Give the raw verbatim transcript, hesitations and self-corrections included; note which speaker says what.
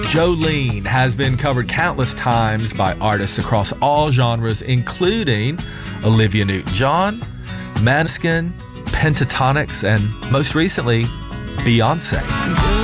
Speaker 1: Jolene has been covered countless times by artists across all genres, including Olivia Newton-John, Maneskin, Pentatonix, and most recently, Beyonce.